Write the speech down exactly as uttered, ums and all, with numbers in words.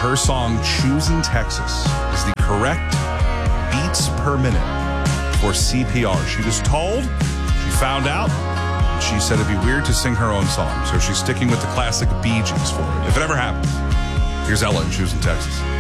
her song Choosing Texas is the correct beats per minute for C P R. She was told, she found out, and she said it'd be weird to sing her own song. So she's sticking with the classic Bee Gees for it, if it ever happens. Here's Ella in Choosing Texas.